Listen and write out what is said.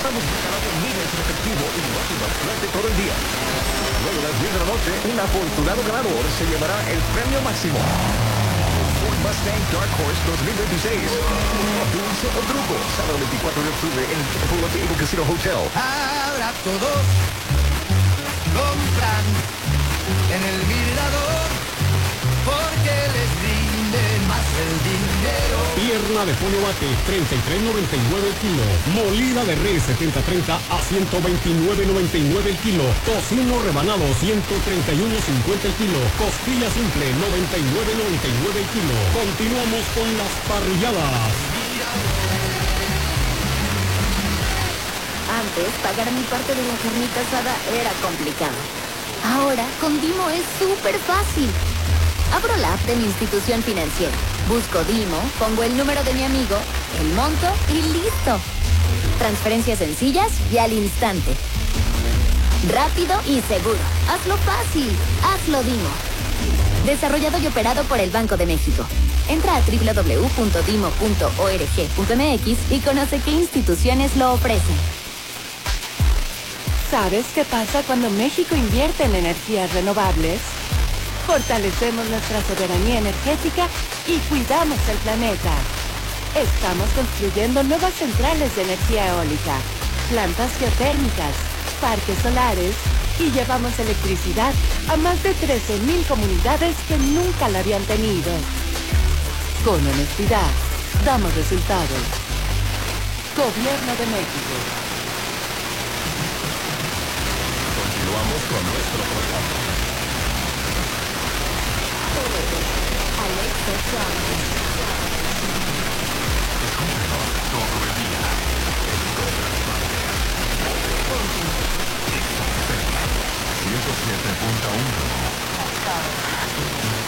Vamos a ganar miles en efectivo y máxima suerte todo el día. Luego a las 10 de la noche, un afortunado ganador se llevará el premio máximo. Ford Mustang Dark Horse 2026. Dulce o truco, sábado 24 de octubre en el Pueblo Eagle Casino Hotel. Ahora todos compran en el Mirador porque les rinde más el dinero. Pierna de pollo bate, 33.99 el kilo. Molida de res, 70-30 a 129.99 el kilo. Tocino rebanado, 131.50 el kilo. Costilla simple, 99.99 el kilo. Continuamos con las parrilladas. Antes, pagar mi parte de la carnita asada era complicado. Ahora, con Dimo es súper fácil. Abro la app de mi institución financiera, busco Dimo, pongo el número de mi amigo, el monto y listo. Transferencias sencillas y al instante. Rápido y seguro. Hazlo fácil. Hazlo Dimo. Desarrollado y operado por el Banco de México. Entra a www.dimo.org.mx y conoce qué instituciones lo ofrecen. ¿Sabes qué pasa cuando México invierte en energías renovables? Fortalecemos nuestra soberanía energética y cuidamos el planeta. Estamos construyendo nuevas centrales de energía eólica, plantas geotérmicas, parques solares y llevamos electricidad a más de 13,000 comunidades que nunca la habían tenido. Con honestidad, damos resultados. Gobierno de México. Continuamos con nuestro programa. Alexa Sound. Escúchanos todo el día.